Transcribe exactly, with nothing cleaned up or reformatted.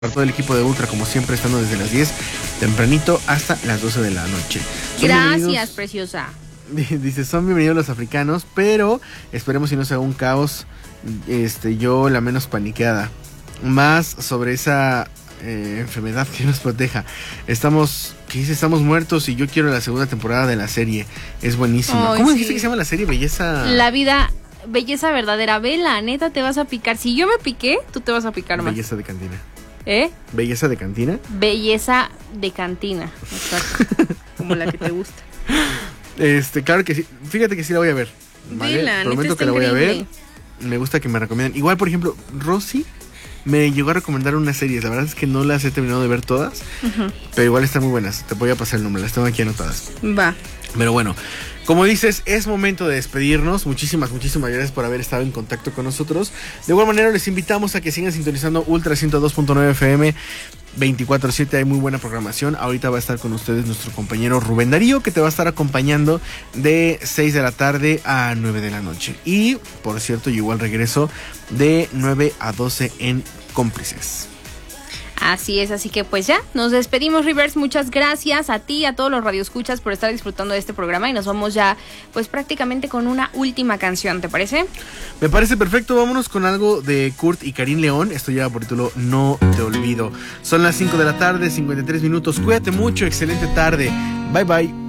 Para todo el equipo de Ultra, como siempre, estando desde las diez tempranito hasta las doce de la noche. Son Gracias, preciosa. Dice, son bienvenidos los africanos, pero esperemos si no se haga un caos. Este, yo la menos paniqueada. Más sobre esa eh, enfermedad que nos proteja. Estamos, ¿qué dice? Estamos muertos y yo quiero la segunda temporada de la serie. Es buenísima. Ay, ¿cómo sí. dijiste que se llama la serie? Belleza. La vida, belleza verdadera. Vela, neta, te vas a picar. Si yo me piqué, tú te vas a picar más. Belleza de cantina. ¿Eh? ¿Belleza de cantina? Belleza de cantina. Exacto. Como la que te gusta. Este, claro que sí. Fíjate que sí la voy a ver. ¿Vale? Vela, prometo que la voy increíble. a ver. Me gusta que me recomienden. Igual, por ejemplo, Rosy me llegó a recomendar unas series. La verdad es que no las he terminado de ver todas. Uh-huh. Pero igual están muy buenas. Te voy a pasar el nombre. Las tengo aquí anotadas. Va. Pero bueno, como dices, es momento de despedirnos. Muchísimas, muchísimas gracias por haber estado en contacto con nosotros. De igual manera, les invitamos a que sigan sintonizando Ultra ciento dos punto nueve F M veinticuatro siete. Hay muy buena programación. Ahorita va a estar con ustedes nuestro compañero Rubén Darío, que te va a estar acompañando de seis de la tarde a nueve de la noche. Y, por cierto, yo igual regreso de nueve a doce en Cómplices. Así es, así que pues ya, nos despedimos, Rivers. Muchas gracias a ti, a todos los radioescuchas por estar disfrutando de este programa y nos vamos ya pues prácticamente con una última canción, ¿te parece? Me parece perfecto, vámonos con algo de Kurt y Karim León. Esto lleva por título No Te Olvido. Son las cinco de la tarde, cincuenta y tres minutos. Cuídate mucho, excelente tarde. Bye bye.